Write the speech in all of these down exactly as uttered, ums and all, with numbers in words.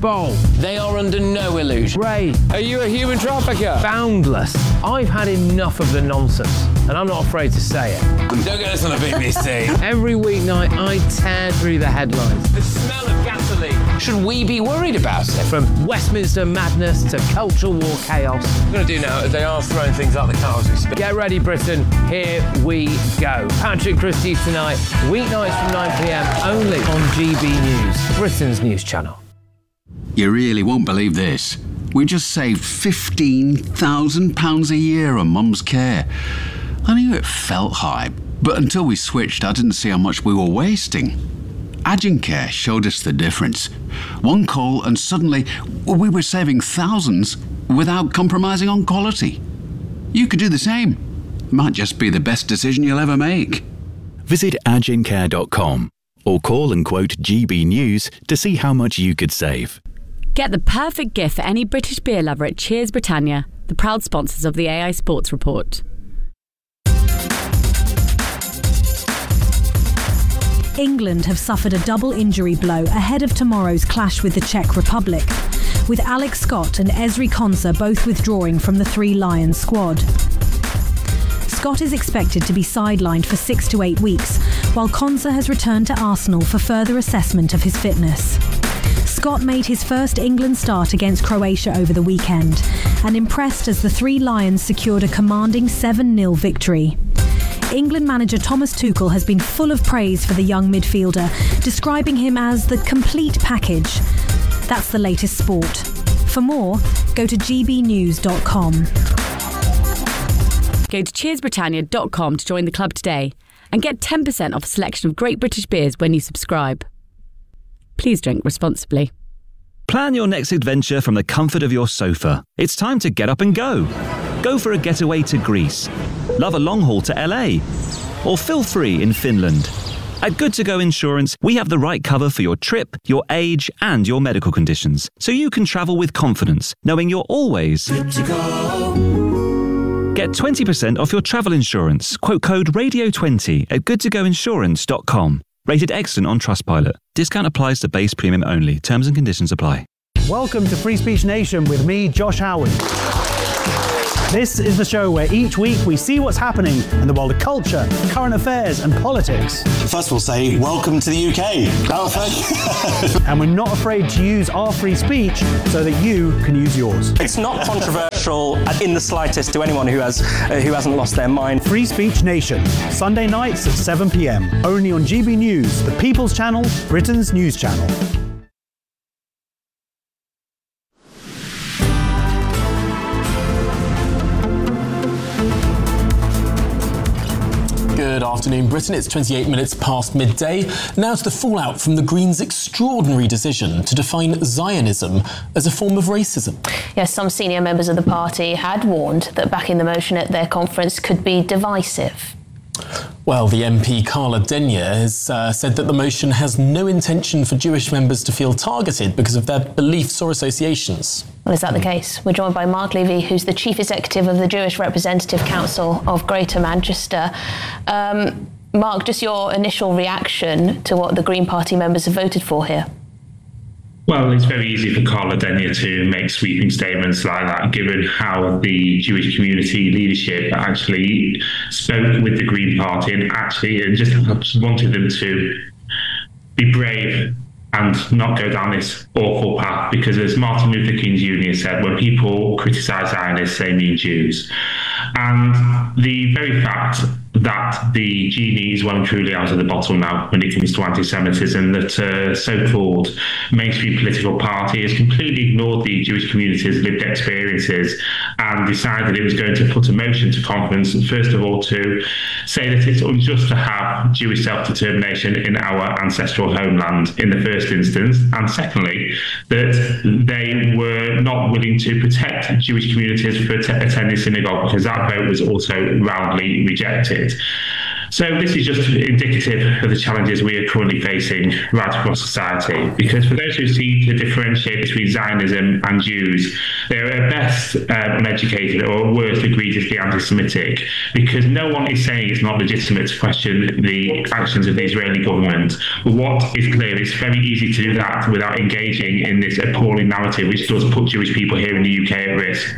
Bowl. They are under no illusion. Ray. Are you a human trafficker? Boundless. I've had enough of the nonsense, and I'm not afraid to say it. Don't get us on a B B C. Every weeknight, I tear through the headlines. The smell of gasoline. Should we be worried about it? From Westminster madness to cultural war chaos. What we're going to do now is they are throwing things out the car as we speak. Get ready, Britain. Here we go. Patrick Christie's tonight, weeknights from nine p.m, only on G B News, Britain's news channel. You really won't believe this. We just saved fifteen thousand pounds a year on Mum's care. I knew it felt high, but until we switched, I didn't see how much we were wasting. Agincare showed us the difference. One call and suddenly we were saving thousands without compromising on quality. You could do the same. Might just be the best decision you'll ever make. Visit agincare dot com or call and quote G B News to see how much you could save. Get the perfect gift for any British beer lover at Cheers Britannia, the proud sponsors of the A I Sports Report. England have suffered a double injury blow ahead of tomorrow's clash with the Czech Republic, with Alex Scott and Ezri Konsa both withdrawing from the Three Lions squad. Scott is expected to be sidelined for six to eight weeks, while Konsa has returned to Arsenal for further assessment of his fitness. Scott made his first England start against Croatia over the weekend and impressed as the Three Lions secured a commanding seven nil victory. England manager Thomas Tuchel has been full of praise for the young midfielder, describing him as the complete package. That's the latest sport. For more, go to g b news dot com. Go to cheers britannia dot com to join the club today and get ten percent off a selection of great British beers when you subscribe. Please drink responsibly. Plan your next adventure from the comfort of your sofa. It's time to get up and go. Go for a getaway to Greece. Love a long haul to L A. Or feel free in Finland. At Good To Go Insurance, we have the right cover for your trip, your age, and your medical conditions, so you can travel with confidence, knowing you're always good to go. Get twenty percent off your travel insurance. Quote code radio twenty at good to go insurance dot com. Rated excellent on Trustpilot. Discount applies to base premium only. Terms and conditions apply. Welcome to Free Speech Nation with me, Josh Howard. This is the show where each week we see what's happening in the world of culture, current affairs and politics. First we'll say welcome to the U K. Oh, thank you. And we're not afraid to use our free speech so that you can use yours. It's not controversial in the slightest to anyone who has uh, who hasn't lost their mind. Free Speech Nation, Sunday nights at seven p.m. Only on G B News, the People's Channel, Britain's news channel. Good afternoon, Britain. It's twenty-eight minutes past midday. Now to the fallout from the Greens' extraordinary decision to define Zionism as a form of racism. Yes, some senior members of the party had warned that backing the motion at their conference could be divisive. Well, the M P Carla Denyer has uh, said that the motion has no intention for Jewish members to feel targeted because of their beliefs or associations. Well, is that the case? We're joined by Mark Levy, who's the Chief Executive of the Jewish Representative Council of Greater Manchester. Um, Mark, just your initial reaction to what the Green Party members have voted for here. Well, it's very easy for Carla Denyer to make sweeping statements like that, given how the Jewish community leadership actually spoke with the Green Party and actually just wanted them to be brave and not go down this awful path, because as Martin Luther King Junior said, when people criticise Zionists, they mean Jews. And the very fact that the genie is well and truly out of the bottle now when it comes to anti-Semitism, that a so-called mainstream political party has completely ignored the Jewish community's lived experiences and decided it was going to put a motion to conference, first of all, to say that it's unjust to have Jewish self-determination in our ancestral homeland in the first instance, and secondly, that they were not willing to protect Jewish communities for t- attending synagogue, because that vote was also roundly rejected. So this is just indicative of the challenges we are currently facing right across society, because for those who seek to differentiate between Zionism and Jews, they are at best um, uneducated or at worst egregiously anti-Semitic, because no one is saying it's not legitimate to question the actions of the Israeli government. But what is clear, it's very easy to do that without engaging in this appalling narrative which does put Jewish people here in the U K at risk.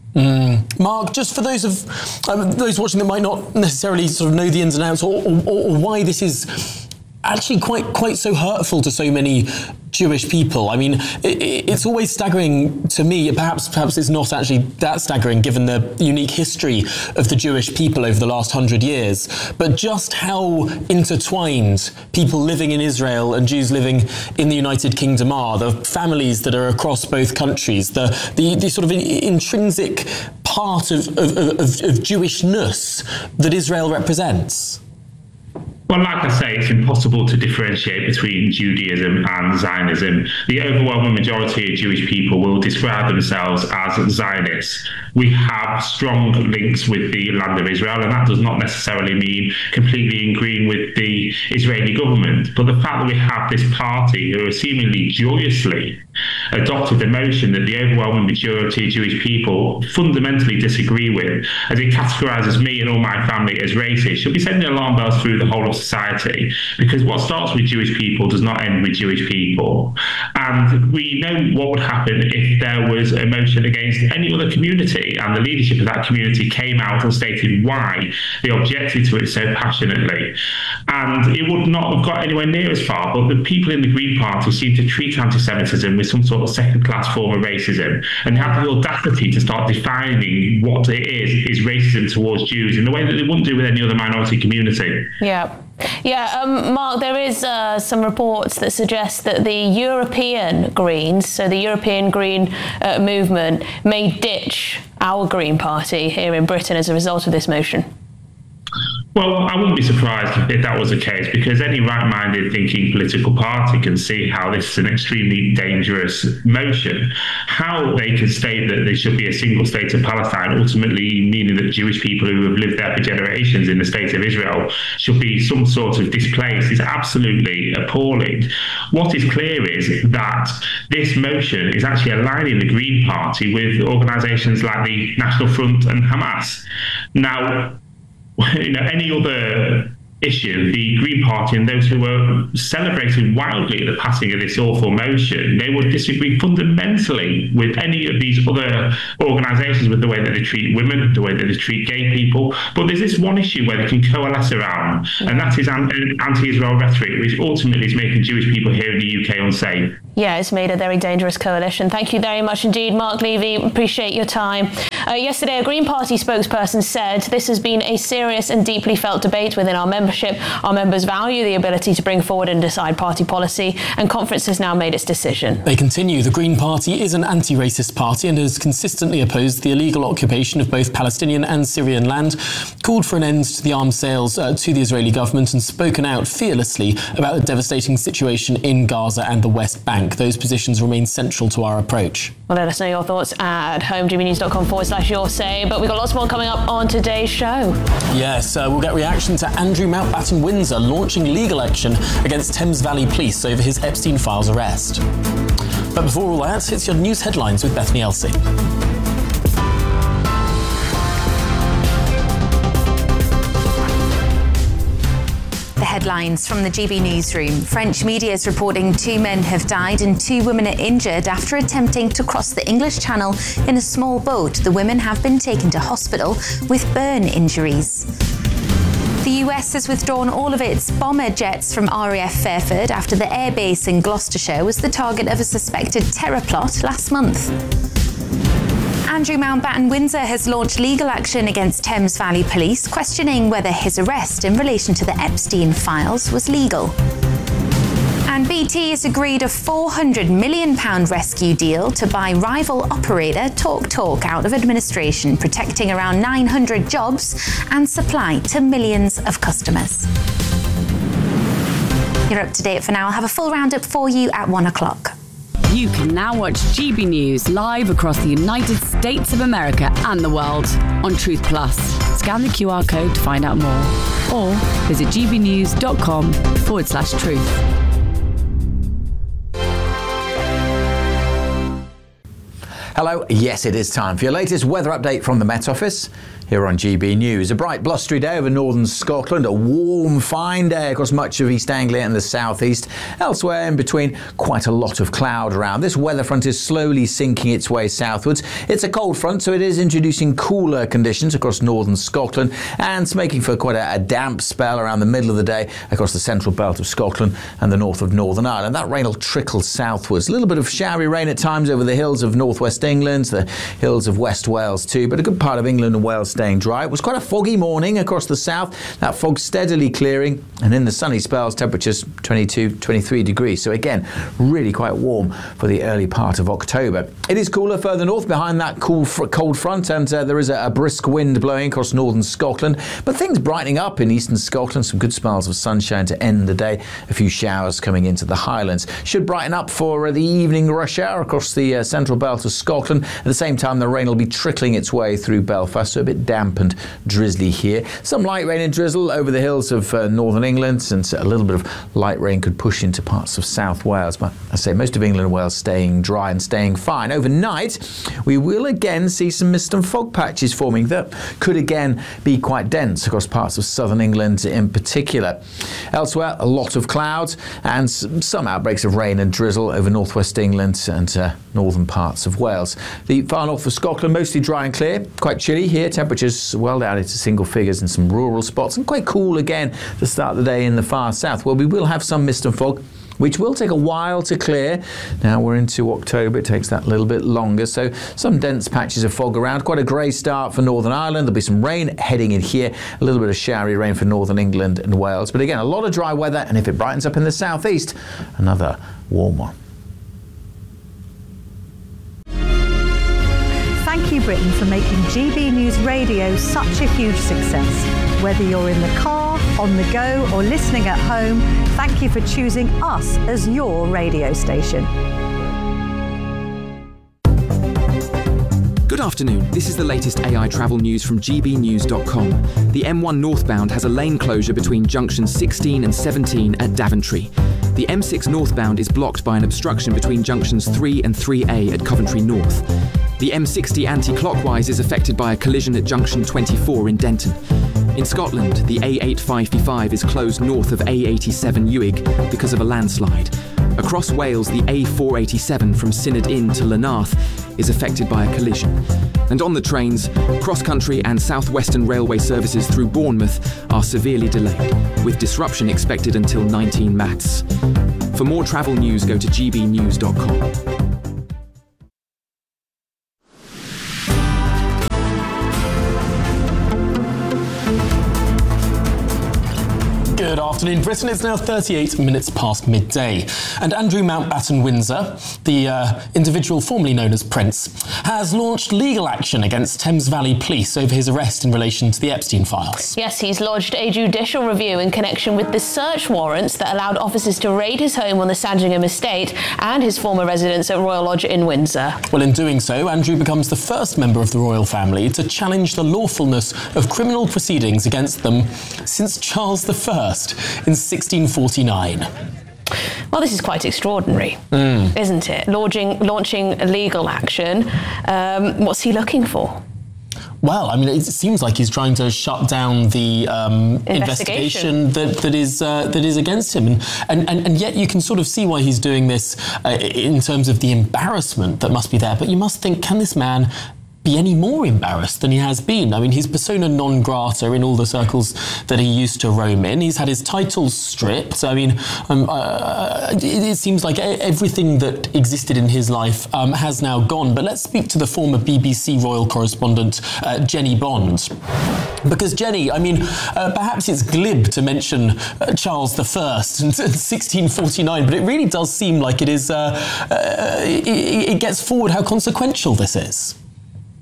Mm. Mark, just for those of um, those watching that might not necessarily sort of know the ins and outs, or, or, or why this is actually quite quite so hurtful to so many Jewish people. I mean, it, it's always staggering to me. Perhaps perhaps it's not actually that staggering given the unique history of the Jewish people over the last hundred years, but just how intertwined people living in Israel and Jews living in the United Kingdom are, the families that are across both countries, the the, the sort of intrinsic part of, of, of, of Jewishness that Israel represents. Well, like I say, it's impossible to differentiate between Judaism and Zionism. The overwhelming majority of Jewish people will describe themselves as Zionists. We have strong links with the land of Israel, and that does not necessarily mean completely agreeing with the Israeli government. But the fact that we have this party who are seemingly joyously adopted the motion that the overwhelming majority of Jewish people fundamentally disagree with, as it categorises me and all my family as racist, should be sending alarm bells through the whole of society, because what starts with Jewish people does not end with Jewish people. And we know what would happen if there was a motion against any other community and the leadership of that community came out and stated why they objected to it so passionately. And it would not have got anywhere near as far, but the people in the Green Party seem to treat anti-Semitism with some sort of second-class form of racism, and they have the audacity to start defining what it is, is racism towards Jews in the way that they wouldn't do with any other minority community. Yeah. Yeah, um, Mark, there is uh, some reports that suggest that the European Greens, so the European Green uh, movement, may ditch our Green Party here in Britain as a result of this motion. Well, I wouldn't be surprised if that was the case, because any right-minded thinking political party can see how this is an extremely dangerous motion. How they can state that there should be a single state of Palestine, ultimately meaning that Jewish people who have lived there for generations in the state of Israel should be some sort of displaced, is absolutely appalling. What is clear is that this motion is actually aligning the Green Party with organisations like the National Front and Hamas. Now, you know, any other issue, the Green Party and those who were celebrating wildly the passing of this awful motion, they would disagree fundamentally with any of these other organisations, with the way that they treat women, the way that they treat gay people. But there's this one issue where they can coalesce around, and that is anti-Israel rhetoric, which ultimately is making Jewish people here in the U K unsafe. Yeah, it's made a very dangerous coalition. Thank you very much indeed, Mark Levy. Appreciate your time. Uh, yesterday, a Green Party spokesperson said this has been a serious and deeply felt debate within our membership. Our members value the ability to bring forward and decide party policy, and conference has now made its decision. They continue. The Green Party is an anti-racist party and has consistently opposed the illegal occupation of both Palestinian and Syrian land, called for an end to the arms sales uh, to the Israeli government, and spoken out fearlessly about the devastating situation in Gaza and the West Bank. Those positions remain central to our approach. Well, let us know your thoughts at homegbnews.com forward slash your say. But we've got lots more coming up on today's show. Yes, uh, we'll get reaction to Andrew Mountbatten Windsor launching legal action against Thames Valley Police over his Epstein Files arrest. But before all that, it's your news headlines with Bethany Elsey. The headlines from the G B Newsroom. French media is reporting two men have died and two women are injured after attempting to cross the English Channel in a small boat. The women have been taken to hospital with burn injuries. The U S has withdrawn all of its bomber jets from R A F Fairford after the airbase in Gloucestershire was the target of a suspected terror plot last month. Andrew Mountbatten Windsor has launched legal action against Thames Valley Police, questioning whether his arrest in relation to the Epstein files was legal. And B T has agreed a four hundred million pounds rescue deal to buy rival operator TalkTalk out of administration, protecting around nine hundred jobs and supply to millions of customers. You're up to date for now. I'll have a full roundup for you at one o'clock. You can now watch G B News live across the United States of America and the world on Truth Plus. Scan the Q R code to find out more, or visit gbnews.com forward slash truth. Hello, yes, it is time for your latest weather update from the Met Office here on G B News. A bright blustery day over northern Scotland, a warm, fine day across much of East Anglia and the southeast. Elsewhere in between, quite a lot of cloud around. This weather front is slowly sinking its way southwards. It's a cold front, so it is introducing cooler conditions across northern Scotland and it's making for quite a, a damp spell around the middle of the day across the central belt of Scotland and the north of Northern Ireland. That rain will trickle southwards. A little bit of showery rain at times over the hills of northwest England, the hills of West Wales too, but a good part of England and Wales staying dry. It was quite a foggy morning across the south. That fog steadily clearing, and in the sunny spells, temperatures twenty-two, twenty-three degrees. So again, really quite warm for the early part of October. It is cooler further north behind that cool fr- cold front, and uh, there is a, a brisk wind blowing across northern Scotland. But things brightening up in eastern Scotland. Some good spells of sunshine to end the day. A few showers coming into the Highlands. Should brighten up for uh, the evening rush hour across the uh, central belt of Scotland. At the same time, the rain will be trickling its way through Belfast, so a bit damp and drizzly here. Some light rain and drizzle over the hills of uh, northern England, and a little bit of light rain could push into parts of South Wales. But I say most of England and Wales staying dry and staying fine. Overnight, we will again see some mist and fog patches forming that could again be quite dense across parts of southern England in particular. Elsewhere, a lot of clouds and some outbreaks of rain and drizzle over northwest England and uh, northern parts of Wales. The far north of Scotland, mostly dry and clear, quite chilly here. Temperatures well down into single figures in some rural spots, and quite cool again to start the day in the far south. Well, we will have some mist and fog, which will take a while to clear. Now we're into October, it takes that little bit longer, so some dense patches of fog around. Quite a grey start for Northern Ireland. There'll be some rain heading in here, a little bit of showery rain for northern England and Wales, but again, a lot of dry weather, and if it brightens up in the southeast, another warm one. Thank you, Britain, for making G B News Radio such a huge success. Whether you're in the car, on the go, or listening at home, thank you for choosing us as your radio station. Good afternoon. This is the latest A I travel news from g b news dot com. The M one northbound has a lane closure between junctions sixteen and seventeen at Daventry. The M six northbound is blocked by an obstruction between junctions three and three A at Coventry North. The M sixty anti-clockwise is affected by a collision at junction twenty-four in Denton. In Scotland, the A eight fifty-five is closed north of A eighty-seven Uig because of a landslide. Across Wales, the A four eighty-seven from Synod Inn to Lanarth is affected by a collision. And on the trains, cross-country and south-western railway services through Bournemouth are severely delayed, with disruption expected until nineteen Mats. For more travel news, go to g b news dot com. Good afternoon, Britain. It's now thirty-eight minutes past midday. And Andrew Mountbatten Windsor, the uh, individual formerly known as Prince, has launched legal action against Thames Valley Police over his arrest in relation to the Epstein files. Yes, he's lodged a judicial review in connection with the search warrants that allowed officers to raid his home on the Sandringham estate and his former residence at Royal Lodge in Windsor. Well, in doing so, Andrew becomes the first member of the royal family to challenge the lawfulness of criminal proceedings against them since Charles the First in sixteen forty-nine. Well, this is quite extraordinary, mm. isn't it? Launching, launching a legal action. Um, what's he looking for? Well, I mean, it seems like he's trying to shut down the um, investigation. investigation that that is uh, that is against him, and, and and and yet you can sort of see why he's doing this uh, in terms of the embarrassment that must be there. But you must think, can this man be any more embarrassed than he has been? I mean, he's persona non grata in all the circles that he used to roam in. He's had his titles stripped. I mean, um, uh, it, it seems like everything that existed in his life um, has now gone. But let's speak to the former B B C royal correspondent, uh, Jenny Bond. Because Jenny, I mean, uh, perhaps it's glib to mention uh, Charles the First in sixteen forty-nine, but it really does seem like it is, uh, uh, it, it gets forward how consequential this is.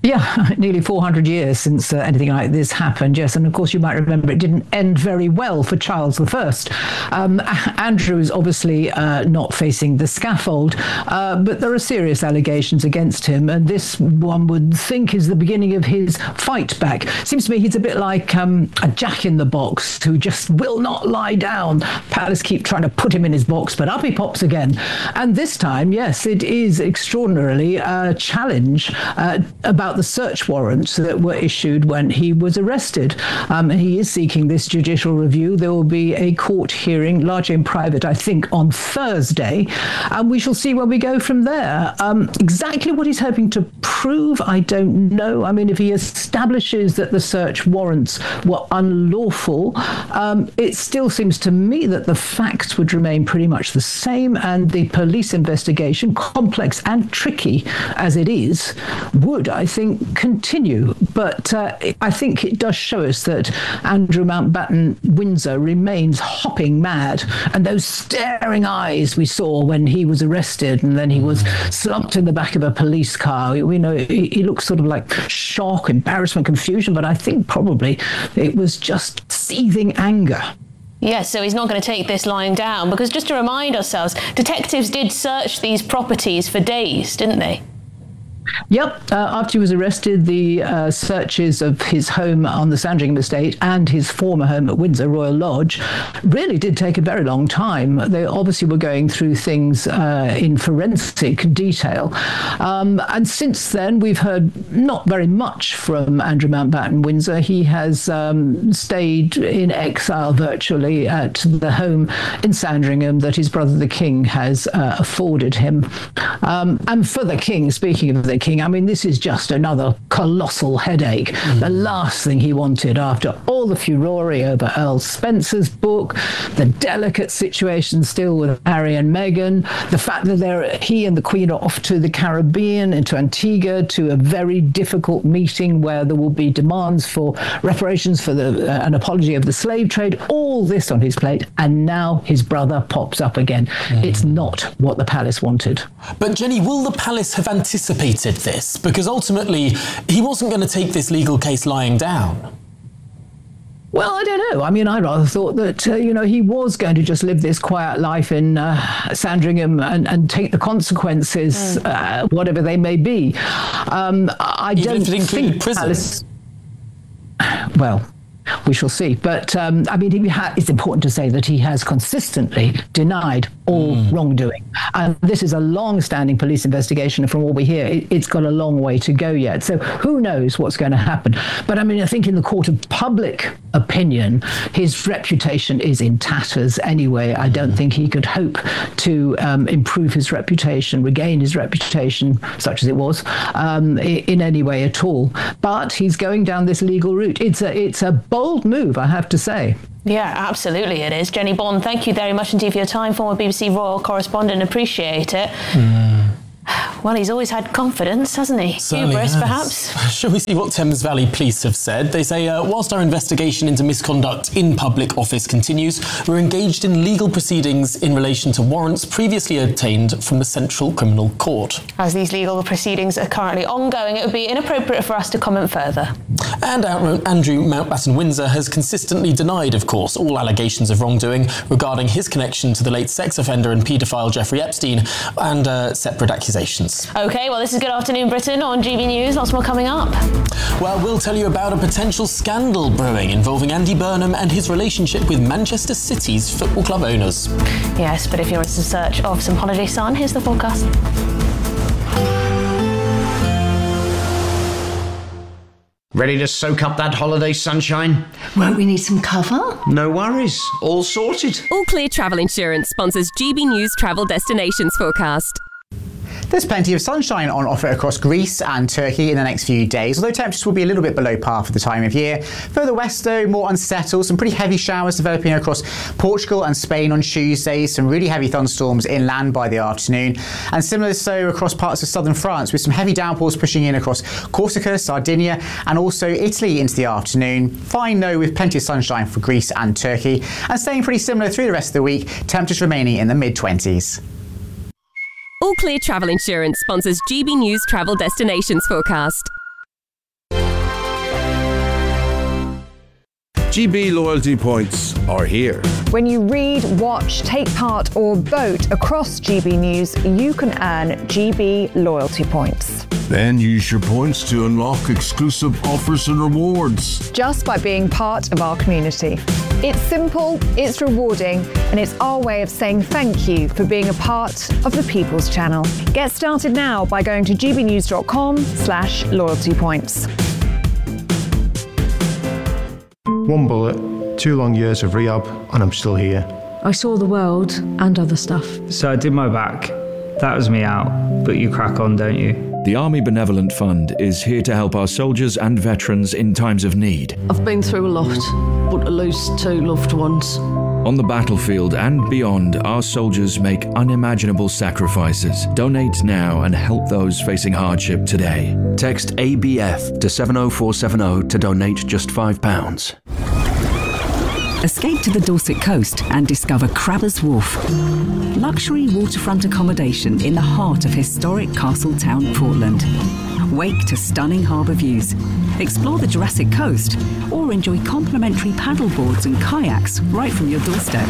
Yeah, nearly four hundred years since uh, anything like this happened, yes. And of course, you might remember it didn't end very well for Charles the First. Um, Andrew is obviously uh, not facing the scaffold, uh, but there are serious allegations against him. And this, one would think, is the beginning of his fight back. Seems to me he's a bit like um, a jack in the box who just will not lie down. Palace keep trying to put him in his box, but up he pops again. And this time, yes, it is extraordinarily a challenge uh, about the search warrants that were issued when he was arrested. Um, he is seeking this judicial review. There will be a court hearing, largely in private, I think, on Thursday, and we shall see where we go from there. Um, exactly what he's hoping to prove, I don't know. I mean, if he establishes that the search warrants were unlawful, um, it still seems to me that the facts would remain pretty much the same, and the police investigation, complex and tricky as it is, would, I think, continue. But uh, I think it does show us that Andrew Mountbatten Windsor remains hopping mad, and those staring eyes we saw when he was arrested and then he was slumped in the back of a police car, we know he, he looks sort of like shock, embarrassment, confusion, but I think probably it was just seething anger. Yes, so he's not going to take this lying down, because just to remind ourselves, detectives did search these properties for days, didn't they? Yep. Uh, after he was arrested, the uh, searches of his home on the Sandringham estate and his former home at Windsor Royal Lodge really did take a very long time. They obviously were going through things uh, in forensic detail. Um, and since then, we've heard not very much from Andrew Mountbatten Windsor. He has um, stayed in exile virtually at the home in Sandringham that his brother the King has uh, afforded him. Um, and for the King, speaking of the King, I mean, this is just another colossal headache. Mm. The last thing he wanted after all the furore over Earl Spencer's book, the delicate situation still with Harry and Meghan, the fact that they're, he and the Queen are off to the Caribbean and to Antigua to a very difficult meeting where there will be demands for reparations for the, uh, an apology of the slave trade, all this on his plate, and now his brother pops up again. Mm. It's not what the palace wanted. But Jenny, will the palace have anticipated this? Because ultimately, he wasn't going to take this legal case lying down. Well, I don't know. I mean, I rather thought that, uh, you know, he was going to just live this quiet life in uh, Sandringham and, and take the consequences, mm. uh, whatever they may be. Um, I Even don't if it think prison. Palace... Well... we shall see. But, um, I mean, he ha- it's important to say that he has consistently denied all mm. wrongdoing. And this is a long-standing police investigation, and from what we hear, it, it's got a long way to go yet. So who knows what's going to happen? But, I mean, I think in the court of public opinion, his reputation is in tatters anyway. I don't think he could hope to um, improve his reputation, regain his reputation, such as it was, um, in, in any way at all. But he's going down this legal route. It's a, it's a bold move, I have to say. Yeah, absolutely it is. Jenny Bond, thank you very much indeed for your time, former B B C Royal correspondent. Appreciate it. Mm. Well, he's always had confidence, hasn't he? Certainly Hubris, has. perhaps? Shall we see what Thames Valley Police have said? They say, uh, whilst our investigation into misconduct in public office continues, we're engaged in legal proceedings in relation to warrants previously obtained from the Central Criminal Court. As these legal proceedings are currently ongoing, it would be inappropriate for us to comment further. And Andrew Mountbatten Windsor has consistently denied, of course, all allegations of wrongdoing regarding his connection to the late sex offender and paedophile Jeffrey Epstein and uh, separate accusations. OK, well, this is Good Afternoon Britain on G B News. Lots more coming up. Well, we'll tell you about a potential scandal brewing involving Andy Burnham and his relationship with Manchester City's football club owners. Yes, but if you're in search of some holiday sun, here's the forecast. Ready to soak up that holiday sunshine? Won't we need some cover? No worries, all sorted. All Clear Travel Insurance sponsors G B News Travel Destinations Forecast. There's plenty of sunshine on offer across Greece and Turkey in the next few days, although temperatures will be a little bit below par for the time of year. Further west, though, more unsettled. Some pretty heavy showers developing across Portugal and Spain on Tuesday. Some really heavy thunderstorms inland by the afternoon. And similar so across parts of southern France, with some heavy downpours pushing in across Corsica, Sardinia, and also Italy into the afternoon. Fine, though, with plenty of sunshine for Greece and Turkey. And staying pretty similar through the rest of the week, temperatures remaining in the mid-twenties. All Clear Travel Insurance sponsors G B News Travel Destinations Forecast. G B loyalty points are here. When you read, watch, take part or vote across G B News, you can earn G B loyalty points. Then use your points to unlock exclusive offers and rewards. Just by being part of our community. It's simple, it's rewarding, and it's our way of saying thank you for being a part of the People's Channel. Get started now by going to gbnews.com slash loyalty points. One bullet, two long years of rehab, and I'm still here. I saw the world and other stuff. So I did my back. That was me out, but you crack on, don't you? The Army Benevolent Fund is here to help our soldiers and veterans in times of need. I've been through a lot, but to lose two loved ones. On the battlefield and beyond, our soldiers make unimaginable sacrifices. Donate now and help those facing hardship today. Text A B F to seven oh four seven oh to donate just five pounds. Escape to the Dorset coast and discover Crabbers Wharf. Luxury waterfront accommodation in the heart of historic Castletown, Portland. Wake to stunning harbour views. Explore the Jurassic Coast or enjoy complimentary paddleboards and kayaks right from your doorstep.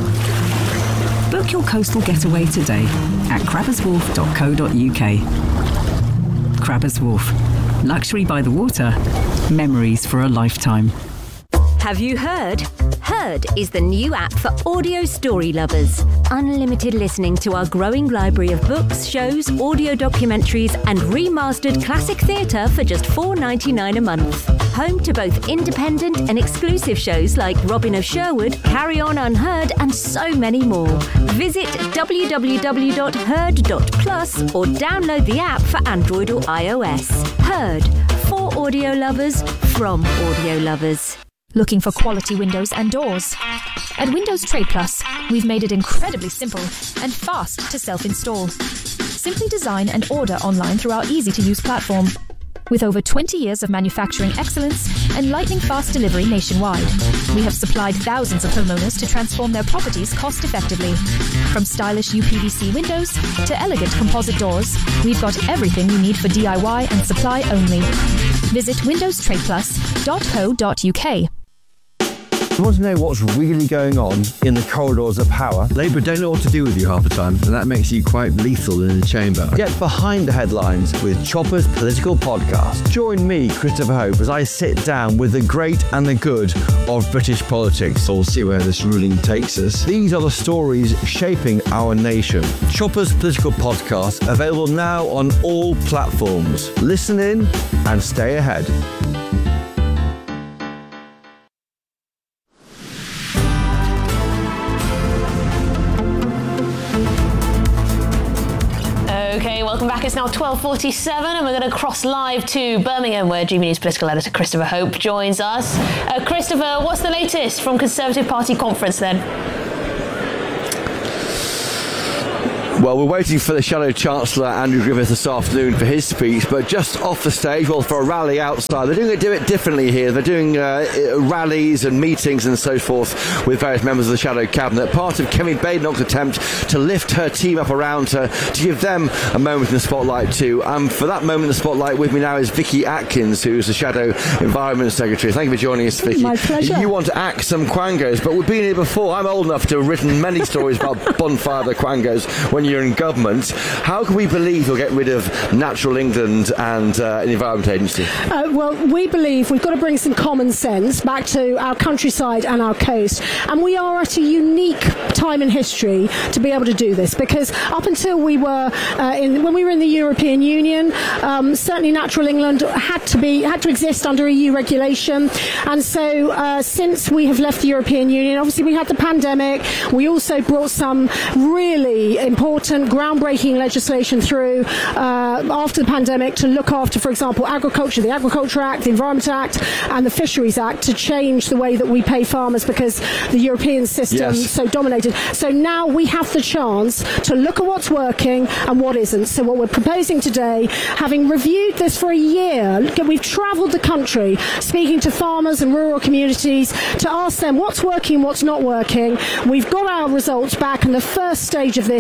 Book your coastal getaway today at crabbers wharf dot co dot uk. Crabbers Wharf. Luxury by the water. Memories for a lifetime. Have you heard? Heard is the new app for audio story lovers. Unlimited listening to our growing library of books, shows, audio documentaries, and remastered classic theatre for just four dollars ninety-nine a month. Home to both independent and exclusive shows like Robin of Sherwood, Carry On Unheard, and so many more. Visit w w w dot heard dot plus or download the app for Android or iOS. Heard. For audio lovers, from audio lovers. Looking for quality windows and doors? At Windows Trade Plus, we've made it incredibly simple and fast to self-install. Simply design and order online through our easy-to-use platform. With over twenty years of manufacturing excellence and lightning-fast delivery nationwide, we have supplied thousands of homeowners to transform their properties cost-effectively. From stylish U P V C windows to elegant composite doors, we've got everything you need for D I Y and supply only. Visit windows trade plus dot co dot uk. You want to know what's really going on in the corridors of power? Labour don't know what to do with you half the time, and that makes you quite lethal in the chamber. Get behind the headlines with Chopper's Political Podcast. Join me, Christopher Hope, as I sit down with the great and the good of British politics. We'll see where this ruling takes us. These are the stories shaping our nation. Chopper's Political Podcast, available now on all platforms. Listen in and stay ahead. Okay, welcome back. It's now twelve forty-seven and we're going to cross live to Birmingham where G B News political editor Christopher Hope joins us. Uh, Christopher, what's the latest from Conservative Party conference then? Well, we're waiting for the Shadow Chancellor, Andrew Griffith, this afternoon for his speech, but just off the stage, well, for a rally outside. They're doing it, do it differently here. They're doing uh, rallies and meetings and so forth with various members of the Shadow Cabinet, part of Kemi Badenoch's attempt to lift her team up around her, to give them a moment in the spotlight too. And um, for that moment in the spotlight with me now is Vicky Atkins, who's the Shadow Environment Secretary. Thank you for joining us, Vicky. My pleasure. You want to axe some Quangos, but we've been here before. I'm old enough to have written many stories about Bonfire the Quangos when you're in government. How can we believe you'll get rid of Natural England and uh, the Environment Agency? Uh, well, we believe we've got to bring some common sense back to our countryside and our coast. And we are at a unique time in history to be able to do this, because up until we were uh, in, when we were in the European Union, um, certainly Natural England had to be had to exist under E U regulation. And so uh, since we have left the European Union, obviously we had the pandemic. We also brought some really important groundbreaking legislation through uh, after the pandemic to look after, for example, agriculture, the Agriculture Act, the Environment Act and the Fisheries Act, to change the way that we pay farmers because the European system yes. so dominated. So now we have the chance to look at what's working and what isn't. So what we're proposing today, having reviewed this for a year, we've travelled the country speaking to farmers and rural communities to ask them what's working, what's not working. We've got our results back, and the first stage of this is that we are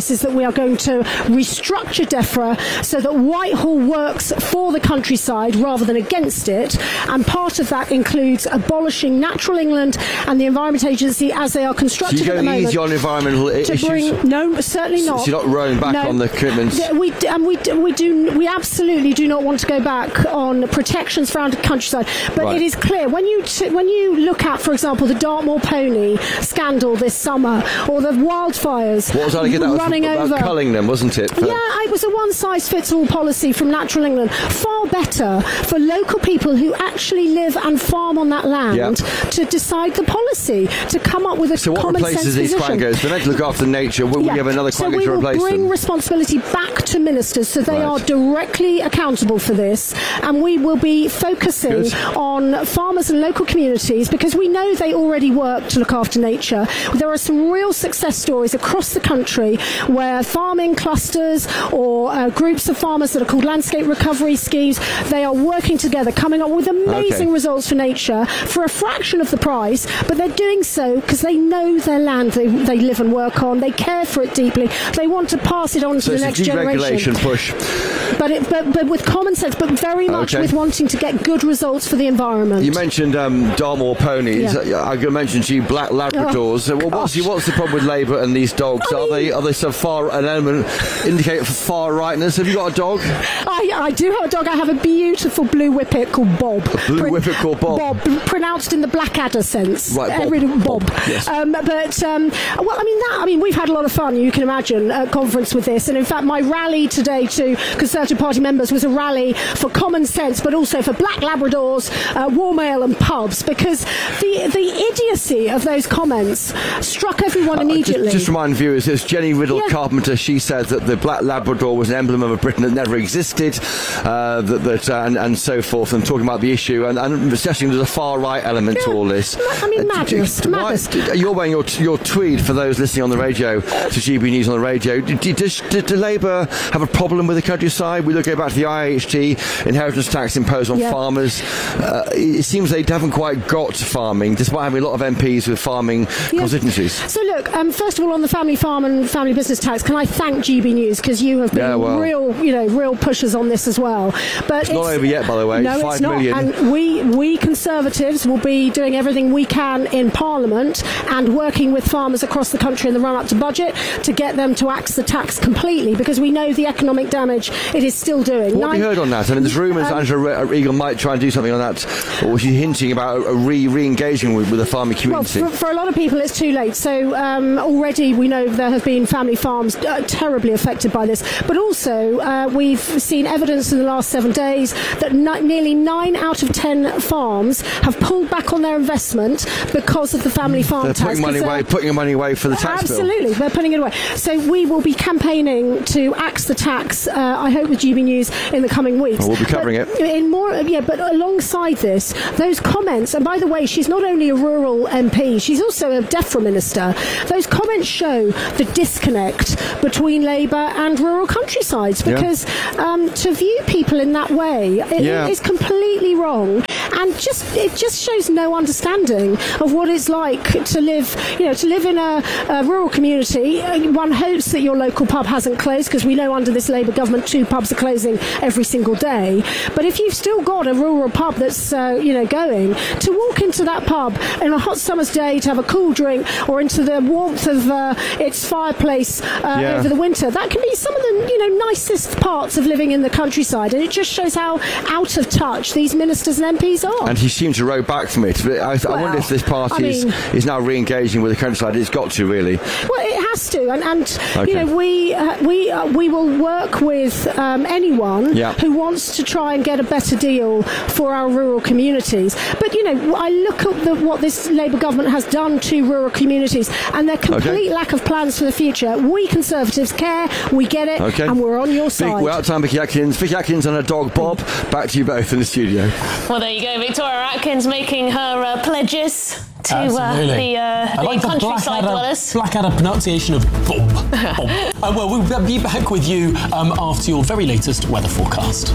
are going to restructure DEFRA so that Whitehall works for the countryside rather than against it. And part of that includes abolishing Natural England and the Environment Agency as they are constructed So you're at the going moment. easy on environmental to issues? Bring, no, certainly not. So you're not rowing back no. on the commitments? We, and we, we, do, we absolutely do not want to go back on protections for our countryside. But Right. it is clear, when you, t- when you look at, for example, the Dartmoor pony scandal this summer, or the wildfires What was that again? That was running about over... Cullingham, wasn't it? For- Yeah, it was a one-size-fits-all policy from Natural England. Far better for local people who actually live and farm on that land Yeah. to decide the policy, to come up with a So what common sense replaces these position. quangos? They're meant to look after nature. Will Yeah. we have another so quango we to will replace bring them? responsibility back to ministers so they Right. are directly accountable for this, and we will be focusing Good. on farmers and local communities because we know they already work to look after nature. There are some real success stories across the country where farming clusters or uh, groups of farmers that are called landscape recovery schemes, they are working together, coming up with amazing Okay. results for nature for a fraction of the price, but they're doing so because they know their land they, they live and work on, they care for it deeply, they want to pass it on So to it's the a next generation. deregulation push. But, it, but, but with common sense, but very much Okay. with wanting to get good results for the environment. You mentioned um, Dartmoor ponies. Yeah. Uh, I'm going to mention to you black Labradors. Oh, Uh, well, what's, gosh. what's the problem with Labour and these dogs? I are mean- they are they some far an element indicate for far rightness? Have you got a dog? I, I do have a dog. I have a beautiful blue whippet called Bob. A blue Pron- whippet called Bob. Bob, pronounced in the Blackadder sense. Right, Bob. Every- Bob. Bob, yes. Um, but um, well, I mean that. I mean we've had a lot of fun. You can imagine at conference with this, and in fact, my rally today to Conservative Party members was a rally for common sense, but also for black Labradors, uh, warm ale, and pubs, because the the idiocy of those comments struck everyone immediately. Just, just remind viewers, it's Jenny Riddle Yeah. Carpenter. She said that the black Labrador was an emblem of a Britain that never existed, uh, that, that uh, and, and so forth, and talking about the issue, and, and suggesting there's a far right element to all this. I mean, Uh, do- madness, do- why- madness. do- You're wearing your, your tweed for those listening on the radio to G B News on the radio. Do, do, does, do, do Labour have a problem with the countryside? We look go back to the I H T, inheritance tax imposed on Yeah. farmers. Uh, it seems they haven't quite got farming, despite having a lot of M Ps with farming Yeah. constituencies. So look, um, first of all, on the family farm and family business tax, can I thank G B News because you have been Yeah, well. real, you know, real pushers on this as well. But It's not over yet, by the way. No, Five it's not. million. And we, we Conservatives will be doing everything we can in Parliament and working with farmers across the country in the run-up to budget to get them to axe the tax completely because we know the economic damage it is still doing. What have you Nine- heard on that? I mean, there's rumours Um, Angela Re- Eagle might try and do something on that, or was she hinting about a re re-engaging with, with the farming Well, community? for, for a lot of people, it's too late. So um, already we know there have been family farms uh, terribly affected by this. But also, uh, we've seen evidence in the last seven days that ni- nearly nine out of ten farms have pulled back on their investment because of the family farm They're tax. putting money 'cause away, they're- putting money away for the tax bill. Absolutely, they're putting it away. So we will be campaigning to axe the tax, uh, I hope, with G B News in the coming weeks. Well, we'll be covering But it. In more, yeah, but alongside this, those comments, and by the way, she's not only a rural M P, she's also a DEFRA minister. Those comments show the disconnect between Labour and rural countrysides Yeah. because um, to view people in that way it, Yeah. is completely wrong, and just it just shows no understanding of what it's like to live, you know, to live in a, a rural community. Uh, One hopes that your local pub hasn't closed because we know under this Labour government two pubs are closing every single day. But if you've still got a rural pub that's uh, you know going, to walk into that pub in a hot summer's day to have a cool drink or into the warmth of uh, its fireplace uh, Yeah. over the winter, that can be some of the you know nicest parts of living in the countryside, and it just shows how out of touch these ministers and M Ps are. And he seemed to row back from it. But I, I wonder Well, if this party I mean- is, is now re-engaging with the countryside. It's got to, really. Well, it has to, and, and Okay. you know we uh, we uh, we will work with um, anyone Yeah. who wants to try and get a better deal for our rural communities. But you know, I look at the, what this Labour government has done to rural communities, and their complete Okay. lack of plans for the future. We Conservatives care, we get it, Okay. and we're on your Vic, side. we're out of time, Vicky Atkins. Vicky Atkins and her dog Bob. Back to you both in the studio. Well, there you go. Victoria Atkins making her uh, pledges to uh, Absolutely. the, uh, I the like the countryside Blackadder, dwellers. Blackadder pronunciation of Bob. Bob. Uh, well, we'll be back with you um, after your very latest weather forecast.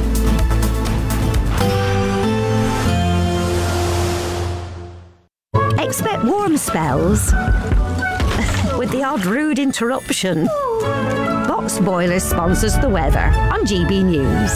Expect warm spells with the odd rude interruption. But Box Boilers sponsors the weather on G B News.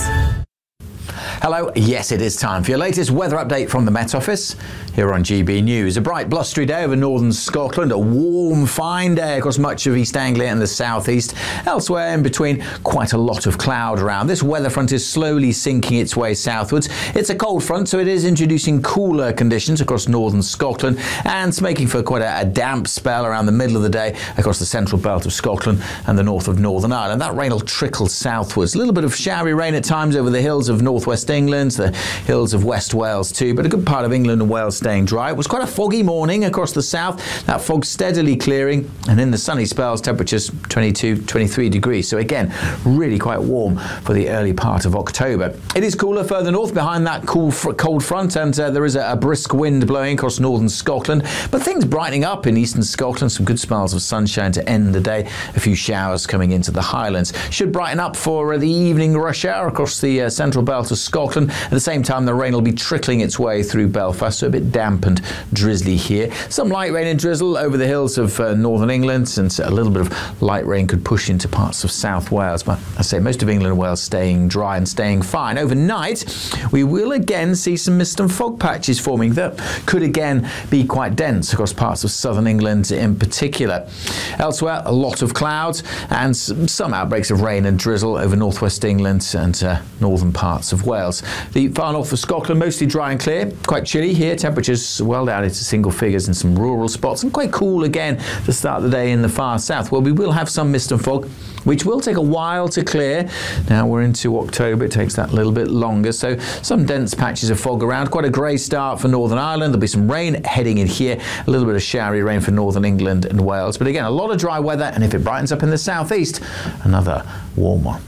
Hello, yes, it is time for your latest weather update from the Met Office here on G B News. A bright, blustery day over northern Scotland, a warm, fine day across much of East Anglia and the southeast. Elsewhere in between, quite a lot of cloud around. This weather front is slowly sinking its way southwards. It's a cold front, so it is introducing cooler conditions across northern Scotland and it's making for quite a, a damp spell around the middle of the day across the central belt of Scotland and the north of Northern Ireland. That rain will trickle southwards. A little bit of showery rain at times over the hills of northwest England, the hills of West Wales too, but a good part of England and Wales staying dry. It was quite a foggy morning across the south, that fog steadily clearing, and in the sunny spells temperatures twenty-two, twenty-three degrees, so again really quite warm for the early part of October. It is cooler further north behind that cool fr- cold front, and uh, there is a, a brisk wind blowing across northern Scotland, but things brightening up in eastern Scotland, some good spells of sunshine to end the day, a few showers coming into the Highlands. Should brighten up for uh, the evening rush hour across the uh, central belt of Scotland. At the same time, the rain will be trickling its way through Belfast, so a bit damp and drizzly here. Some light rain and drizzle over the hills of uh, northern England, and a little bit of light rain could push into parts of South Wales. But I say most of England and Wales staying dry and staying fine. Overnight, we will again see some mist and fog patches forming that could again be quite dense across parts of southern England in particular. Elsewhere, a lot of clouds and some outbreaks of rain and drizzle over northwest England and uh, northern parts of Wales. The far north of Scotland, mostly dry and clear, quite chilly here, temperatures well down into single figures in some rural spots, and quite cool again to start the day in the far south. Well, we will have some mist and fog, which will take a while to clear. Now we're into October, it takes that little bit longer, so some dense patches of fog around, quite a grey start for Northern Ireland. There'll be some rain heading in here, a little bit of showery rain for northern England and Wales, but again a lot of dry weather, and if it brightens up in the southeast, another warm one.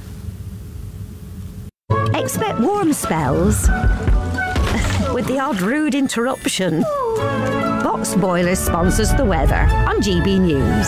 Expect warm spells with the odd rude interruption. Box Boilers sponsors the weather on G B News.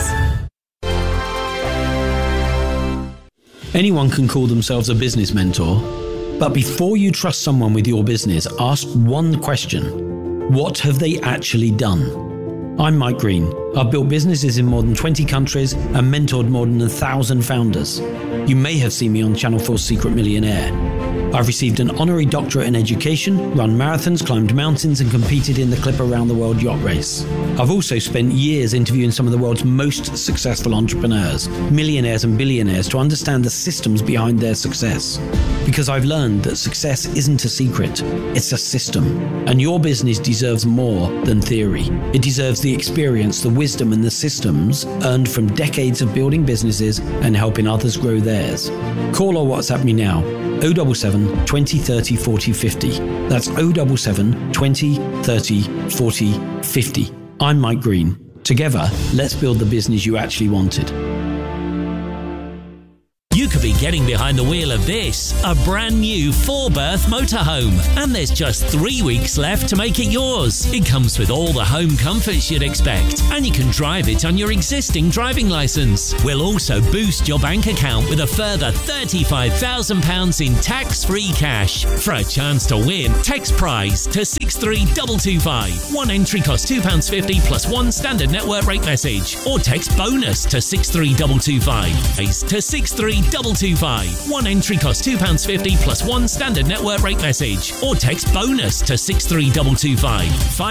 Anyone can call themselves a business mentor, but before you trust someone with your business, ask one question. What have they actually done? I'm Mike Green. I've built businesses in more than twenty countries and mentored more than a thousand founders. You may have seen me on Channel four's Secret Millionaire. I've received an honorary doctorate in education, run marathons, climbed mountains, and competed in the Clipper Round the World yacht race. I've also spent years interviewing some of the world's most successful entrepreneurs, millionaires and billionaires, to understand the systems behind their success. Because I've learned that success isn't a secret, it's a system. And your business deserves more than theory. It deserves the experience, the wisdom, and the systems earned from decades of building businesses and helping others grow theirs. Call or WhatsApp me now. oh seven seven, twenty, thirty, forty, fifty. That's oh seven seven, twenty, thirty, forty, fifty. I'm Mike Green. Together, let's build the business you actually wanted. You could be getting behind the wheel of this, a brand new four-berth motorhome, and there's just three weeks left to make it yours. It comes with all the home comforts you'd expect, and you can drive it on your existing driving licence. We'll also boost your bank account with a further thirty-five thousand pounds in tax-free cash. For a chance to win, text prize to six three two two five. One entry costs two pounds fifty plus one standard network rate message, or text bonus to six three two two five. To six three two two five. One entry costs two pounds fifty plus one standard network rate message, or text bonus to six three two two five.